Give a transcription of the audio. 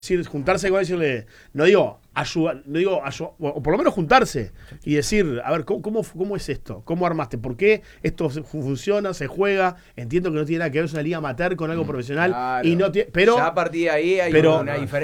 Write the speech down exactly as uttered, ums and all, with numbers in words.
decir, juntarse con él y decirle, no digo, ayudar, no digo ayudar, o por lo menos juntarse y decir, a ver, ¿cómo, cómo, cómo es esto? ¿Cómo armaste? ¿Por qué esto funciona, se juega? Entiendo que no tiene nada que ver, es una liga amateur con algo profesional. Claro. Y no tiene, pero, ya a partir de ahí hay pero, una diferencia.